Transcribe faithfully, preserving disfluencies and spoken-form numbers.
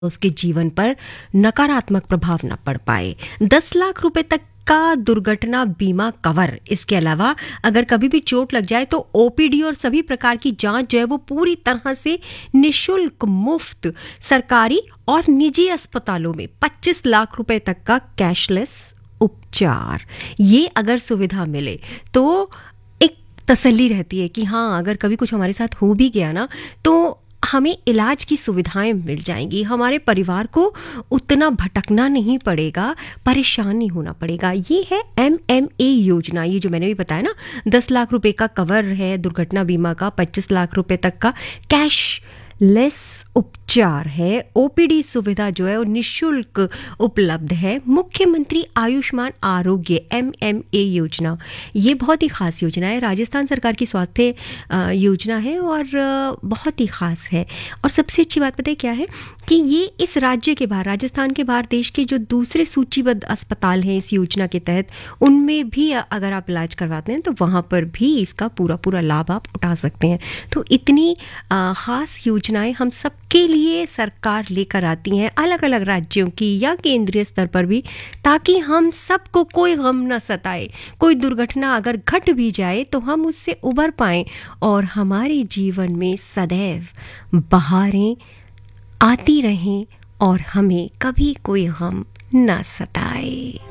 उसके जीवन पर नकारात्मक प्रभाव न पड़ पाए। दस लाख रुपए तक का दुर्घटना बीमा कवर। इसके अलावा अगर कभी भी चोट लग जाए तो ओपीडी और सभी प्रकार की जांच जो है वो पूरी तरह से निशुल्क, मुफ्त। सरकारी और निजी अस्पतालों में पच्चीस लाख रुपए तक का कैशलेस उपचार। ये अगर सुविधा मिले तो एक तसल्ली रहती है कि हाँ, अगर कभी कुछ हमारे साथ हो भी गया ना तो हमें इलाज की सुविधाएं मिल जाएंगी, हमारे परिवार को उतना भटकना नहीं पड़ेगा, परेशान नहीं होना पड़ेगा। ये है एम एम ए योजना। ये जो मैंने भी बताया ना, दस लाख रुपए का कवर है दुर्घटना बीमा का, पच्चीस लाख रुपए तक का कैशलेस उपचार है। ओपीडी सुविधा जो है वो निशुल्क उपलब्ध है। मुख्यमंत्री आयुष्मान आरोग्य एम एम ए योजना, ये बहुत ही खास योजना है, राजस्थान सरकार की स्वास्थ्य योजना है और बहुत ही खास है। और सबसे अच्छी बात पता है क्या है कि ये इस राज्य के बाहर, राजस्थान के बाहर देश के जो दूसरे सूचीबद्ध अस्पताल हैं इस योजना के तहत, उनमें भी अगर आप इलाज करवाते हैं तो वहाँ पर भी इसका पूरा पूरा लाभ आप उठा सकते हैं। तो इतनी खास योजनाएं हम सब के लिए सरकार लेकर आती हैं, अलग अलग राज्यों की या केंद्रीय स्तर पर भी, ताकि हम सबको कोई गम न सताए। कोई दुर्घटना अगर घट भी जाए तो हम उससे उबर पाएं और हमारे जीवन में सदैव बहारें आती रहें और हमें कभी कोई गम न सताए।